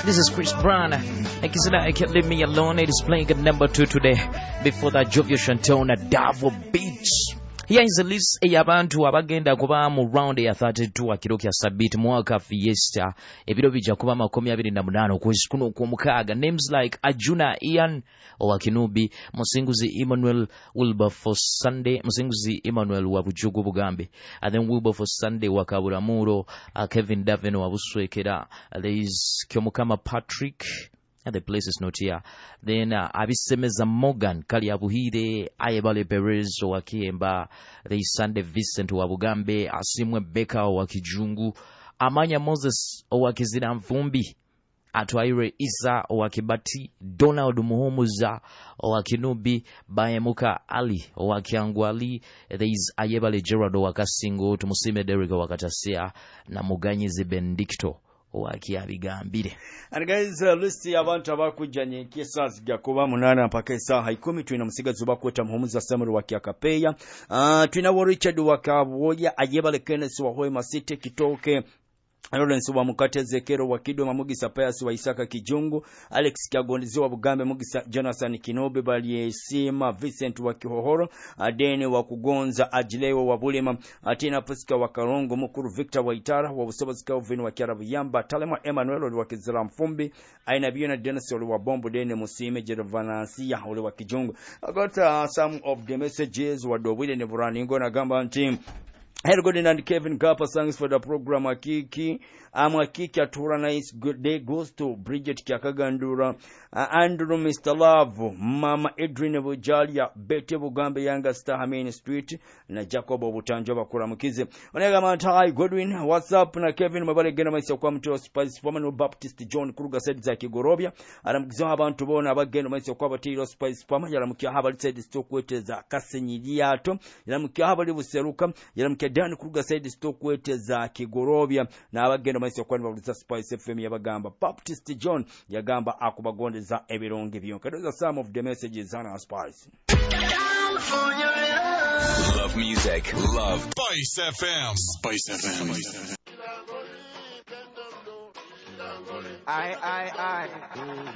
This is Chris Brown. Like you said, I can't leave me alone. It is playing at number 2 today. Before that, Jovio Chantona, Davo Beach. Here is the list y'abantu abagenda kuba mu round ya 32 akiro kya Sabit mwaka Fiesta. Ebiro bija kuba 28 okwezi kuno kw'omukaaga. Names like Ajuna Ian Owakinubi, Musinguzi Emmanuel Wilberforce Sunday, Musinguzi Emmanuel Wabujugu Bugambe, and then Wilberforce Sunday Wakaburamuro, Kevin Davin Wabuswekera. There is Kyomukama Patrick. And the place is not here. Then Abisemeza Morgan, Kali Abuhide, Ayebale Perez Owakiemba, there is Sunday Vincent Wabugambe, Asimwe Beka Owakijungu, Amanya Moses Owakizina Mvumbi, Atwaire Isa Owakibati, Donald Muhomuza Owakinubi, Bayemuka Ali Owakiangwali, there is Ayebale Gerard Owakasingo, Tumusime Derek Owakatasea, Namuganyizi Benedicto. And guys, list y'abantu abakujjanye kisa zijja kuba 8 mpaka essaaha 10. Tulina musigazi bakweta Muhumuza Samuel wa Kyakapeya, tulina wa Richard wa Kaboya, Ayebale Kenneth wa Hoima City Kitoke, Lawrence wa Mukate Zekero wa Kidoma, Mugisa Pius wa Isaka Kijungu, Alex Kyagondizi wa Bugambe, Mugisa Jonathan Kinobe, Baliesima Vincent wa Kihohoro, Adene wa Kugonza, Ajilewa wa Bulema, Atina Pasika wa Karongo, Mukuru Victor wa Itara wa Busobozi Calvin wa Kiarabu Yamba, Talema Emmanuel wa Kizira Mfumbi, Aina Biona Dennis wa Bombo Dene Musime Jervanansia wa Kijungu. I got some of the messages wa Dowile Neburani Ngona Gamba team. Hello, good and Kevin Kappa, thanks for the program. Akiki Atura, nice good day goes to Bridget Kyakagandura, Andrew Mr. Love, Mama Edrina Bujalia, Betty Bugambe Yanga Star Main Street, na Jacob Butanjova Kuramukize. Onega Mantai Godwin, what's up? Na Kevin Mabale Gena myself come to Spice Forman Baptist John Kruger said Zaki Gorobia. Adam Zaban to Bona Bageno myself Quabatiro Spice Forman, Yalamukia Habal said the Stockwete za Casenyidiato, Yalamukia Habali Seruka, Yalamka Dan Kruger said the Stockwete za Kigorobia, na Abageno myself Quan of the Spice FM Yabagamba, Baptist John Yagamba Akubagonde za Ebirongi Vionka. Those are some of the messages on our Spice. Love music. Love Spice FM. Spice FM. I.